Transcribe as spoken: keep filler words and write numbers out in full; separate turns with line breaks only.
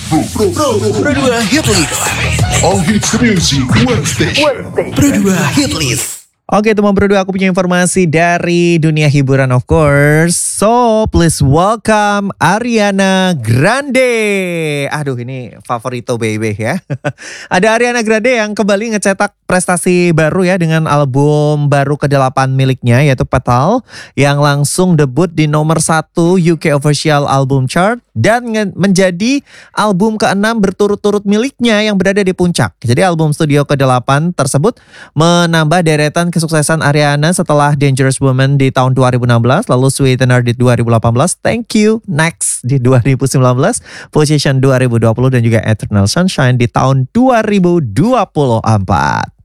Pro, Pro, Pro, Pro dua Hit List. All hits music, one station. Pro dua Hit List.
Oke teman Pro dua, aku punya informasi dari dunia hiburan of course. So please welcome Ariana Grande. Aduh ini favorito baby ya. Ada Ariana Grande yang kembali ngecetak prestasi baru ya dengan album baru kedelapan miliknya yaitu Petal, yang langsung debut di nomor satu U K Official Album Chart dan menjadi album keenam berturut-turut miliknya yang berada di puncak. Jadi album studio kedelapan tersebut menambah deretan kesuksesan Ariana setelah Dangerous Woman di tahun dua ribu enam belas, lalu Sweetener di dua ribu delapan belas, Thank You Next di dua ribu sembilan belas, Position dua ribu dua puluh dan juga Eternal Sunshine di tahun dua ribu dua puluh empat.